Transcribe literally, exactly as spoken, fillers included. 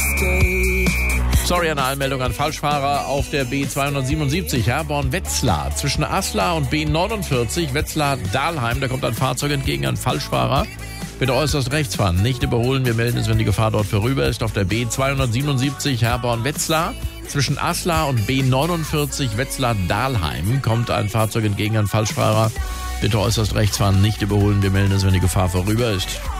Sorry, eine Anmeldung an Falschfahrer auf der B zweihundertsiebenundsiebzig, Herborn-Wetzlar. Zwischen Aslar und B neunundvierzig, Wetzlar-Dahlheim. Da kommt ein Fahrzeug entgegen, ein Falschfahrer. Bitte äußerst rechts fahren, nicht überholen. Wir melden es, wenn die Gefahr dort vorüber ist. Auf der B zweihundertsiebenundsiebzig, Herborn-Wetzlar. Zwischen Aslar und B neunundvierzig, Wetzlar-Dahlheim kommt ein Fahrzeug entgegen, ein Falschfahrer. Bitte äußerst rechts fahren, nicht überholen. Wir melden es, wenn die Gefahr vorüber ist.